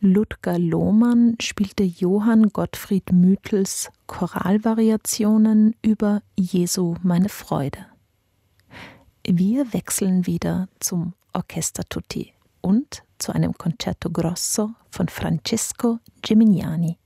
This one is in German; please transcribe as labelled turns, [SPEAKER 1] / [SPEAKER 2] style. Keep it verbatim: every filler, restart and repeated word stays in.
[SPEAKER 1] Ludger Lohmann spielte Johann Gottfried Müthels Choralvariationen über Jesu meine Freude. Wir wechseln wieder zum Orchester Tutti und zu einem Concerto Grosso von Francesco Gimignani.